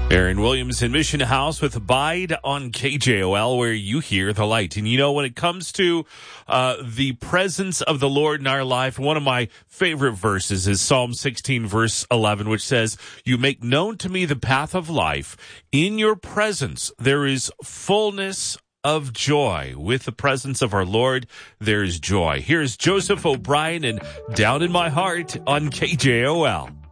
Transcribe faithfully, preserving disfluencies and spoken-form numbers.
Aaron Williams in Mission House with Abide on K J O L, where you hear the light. And you know, when it comes to uh the presence of the Lord in our life, one of my favorite verses is Psalm sixteen, verse eleven, which says, "You make known to me the path of life. In your presence there is fullness of joy." With the presence of our Lord, there is joy. Here's Joseph O'Brien and Down in My Heart on K J O L.